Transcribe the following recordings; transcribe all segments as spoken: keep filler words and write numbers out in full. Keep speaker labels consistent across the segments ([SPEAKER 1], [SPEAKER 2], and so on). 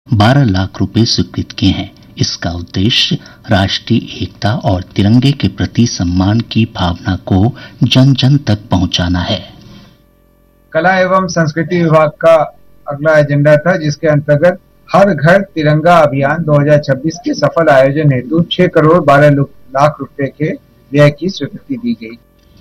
[SPEAKER 1] बारह लाख रुपए स्वीकृत किए हैं। इसका उद्देश्य राष्ट्रीय एकता और तिरंगे के प्रति सम्मान की भावना को जन जन तक पहुंचाना है।
[SPEAKER 2] कला एवं संस्कृति विभाग का अगला एजेंडा था, जिसके अंतर्गत हर घर तिरंगा अभियान दो हज़ार छब्बीस के सफल आयोजन हेतु छह करोड़ बारह लाख रुपए के व्यय की स्वीकृति दी गई।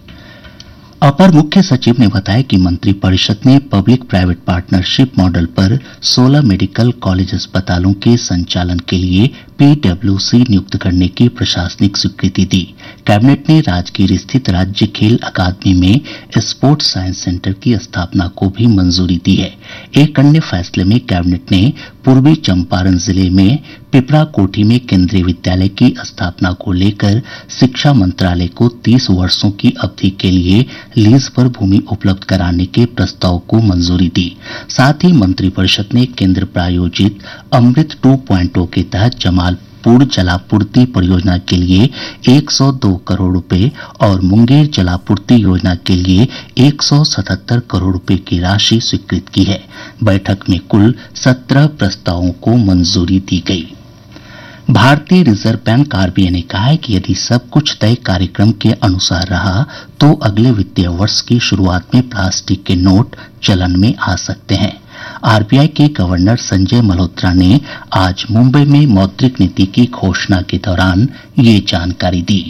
[SPEAKER 1] अपर मुख्य सचिव ने बताया कि मंत्रिपरिषद ने पब्लिक प्राइवेट पार्टनरशिप मॉडल पर सोलह मेडिकल कॉलेज अस्पतालों के संचालन के लिए पीडब्ल्यूसी नियुक्त करने की प्रशासनिक स्वीकृति दी। कैबिनेट ने राजगीर स्थित राज्य खेल अकादमी में स्पोर्ट्स साइंस सेंटर की स्थापना को भी मंजूरी दी है। एक अन्य फैसले में कैबिनेट ने पूर्वी चंपारण जिले में पिपरा कोठी में केंद्रीय विद्यालय की स्थापना को लेकर शिक्षा मंत्रालय को तीस वर्षों की अवधि के लिए लीज पर भूमि उपलब्ध कराने के प्रस्ताव को मंजूरी दी। साथ ही मंत्रिपरिषद ने केंद्र प्रायोजित अमृत टू पॉइंट ओ के तहत जमालपुर जलापूर्ति परियोजना के लिए एक सौ दो करोड़ रुपए और मुंगेर जलापूर्ति योजना के लिए एक सौ सतहत्तर करोड़ रुपए की राशि स्वीकृत की है। बैठक में कुल सत्रह प्रस्तावों को मंजूरी दी गई। भारतीय रिजर्व बैंक आरबीआई ने कहा है कि यदि सब कुछ तय कार्यक्रम के अनुसार रहा तो अगले वित्तीय वर्ष की शुरुआत में प्लास्टिक के नोट चलन में आ सकते हैं। आरबीआई के गवर्नर संजय मल्होत्रा ने आज मुंबई में मौद्रिक नीति की घोषणा के दौरान ये जानकारी दी।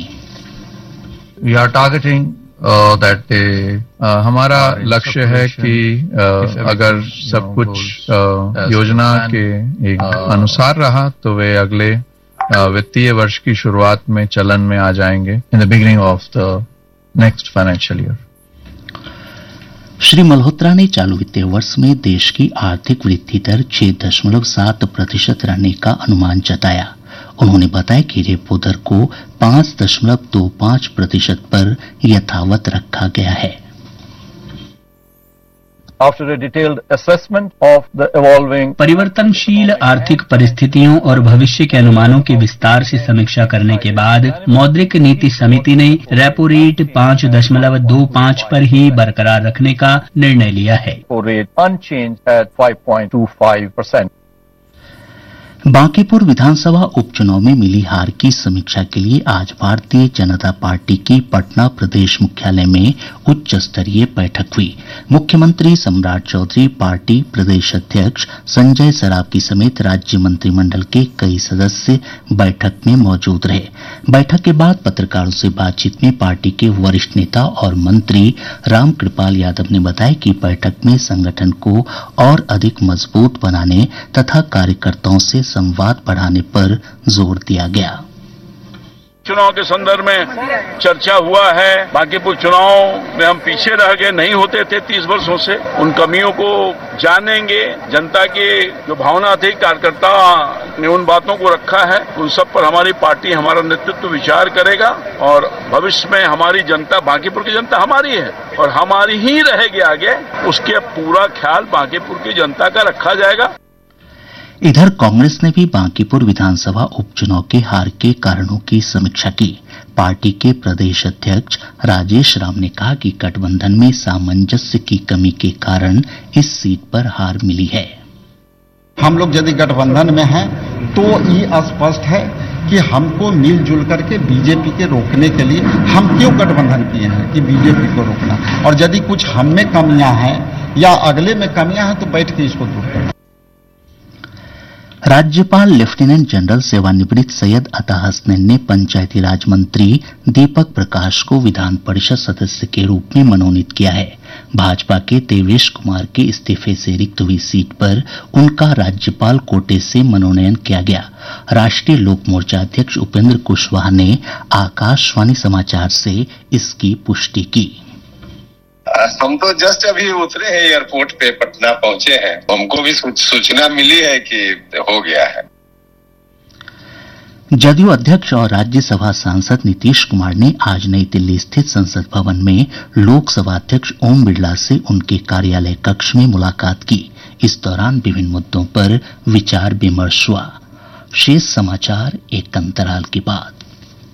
[SPEAKER 3] वी आर टारगेटिंग दैट हमारा लक्ष्य है कि uh, अगर सब कुछ uh, योजना के एक अनुसार रहा तो वे अगले वित्तीय वर्ष की शुरुआत में चलन में आ जाएंगे in the beginning of the next financial year.
[SPEAKER 1] Shri Malhotra ने चालू वित्तीय वर्ष में देश की आर्थिक वृद्धि दर छह दशमलव सात प्रतिशत रहने का अनुमान जताया। उन्होंने बताया कि रेपो दर को पांच दशमलव दो पांच प्रतिशत पर यथावत रखा गया है।
[SPEAKER 4] After a detailed assessment of the evolving
[SPEAKER 5] परिवर्तनशील आर्थिक परिस्थितियों और भविष्य के अनुमानों की विस्तार से समीक्षा करने के बाद मौद्रिक नीति समिति ने रेपो रेट पांच दशमलव दो पांच पर ही बरकरार रखने का निर्णय लिया है।
[SPEAKER 4] rate unchanged at five point two five percent।
[SPEAKER 1] Bankipur विधानसभा उपचुनाव में मिली हार की समीक्षा के लिए आज भारतीय जनता पार्टी की पटना प्रदेश मुख्यालय में उच्च स्तरीय बैठक हुई। मुख्यमंत्री सम्राट चौधरी, पार्टी प्रदेश अध्यक्ष संजय सरावगी समेत राज्य मंत्रिमंडल के कई सदस्य बैठक में मौजूद रहे। बैठक के बाद पत्रकारों से बातचीत में पार्टी के वरिष्ठ नेता और मंत्री रामकृपाल यादव ने बताया कि बैठक में संगठन को और अधिक मजबूत बनाने तथा कार्यकर्ताओं से संवाद बढ़ाने पर जोर दिया गया।
[SPEAKER 6] चुनाव के संदर्भ में चर्चा हुआ है। बांकीपुर चुनाव में हम पीछे रह गए, नहीं होते थे तीस वर्षों से। उन कमियों को जानेंगे। जनता की जो भावना थी, कार्यकर्ता ने उन बातों को रखा है, उन सब पर हमारी पार्टी, हमारा नेतृत्व विचार करेगा और भविष्य में हमारी जनता, बांकीपुर की जनता हमारी है और हमारी ही रहेगी आगे, उसके पूरा ख्याल बांकीपुर की जनता का रखा जाएगा।
[SPEAKER 1] इधर कांग्रेस ने भी बांकीपुर विधानसभा उपचुनाव के हार के कारणों की समीक्षा की। पार्टी के प्रदेश अध्यक्ष राजेश राम ने कहा कि गठबंधन में सामंजस्य की कमी के कारण इस सीट पर हार मिली है।
[SPEAKER 7] हम लोग यदि गठबंधन में हैं तो ये स्पष्ट है कि हमको मिलजुल करके बीजेपी के रोकने के लिए हम क्यों गठबंधन किए हैं कि बीजेपी को रोकना, और यदि कुछ हम में कमियां हैं या अगले में कमियां हैं तो बैठ के इसको दूर करना।
[SPEAKER 1] राज्यपाल लेफ्टिनेंट जनरल सेवानिवृत्त सैयद अता हसनैन ने पंचायती राज मंत्री दीपक प्रकाश को विधान परिषद सदस्य के रूप में मनोनीत किया है। भाजपा के देवेश कुमार के इस्तीफे से रिक्त हुई सीट पर उनका राज्यपाल कोटे से मनोनयन किया गया। राष्ट्रीय लोक मोर्चा अध्यक्ष उपेंद्र कुशवाहा ने आकाशवाणी समाचार से इसकी पुष्टि की।
[SPEAKER 8] हम तो जस्ट अभी उतरे हैं, एयरपोर्ट पे पटना पहुंचे हैं, हमको भी सूचना मिली है कि हो गया है।
[SPEAKER 1] जदयू अध्यक्ष और राज्यसभा सांसद नीतीश कुमार ने आज नई दिल्ली स्थित संसद भवन में लोकसभा अध्यक्ष ओम बिरला से उनके कार्यालय कक्ष में मुलाकात की। इस दौरान विभिन्न मुद्दों पर विचार विमर्श हुआ। शेष समाचार एक अंतराल के बाद।